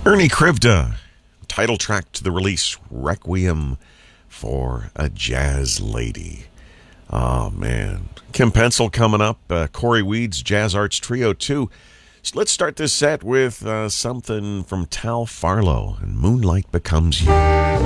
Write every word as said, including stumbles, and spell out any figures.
Ernie Krivda, title track to the release, Requiem for a Jazz Lady. Oh, man. Kim Pencil coming up. Uh, Corey Weeds, Jazz Arts Trio two. So let's start this set with uh, something from Tal Farlow and Moonlight Becomes You.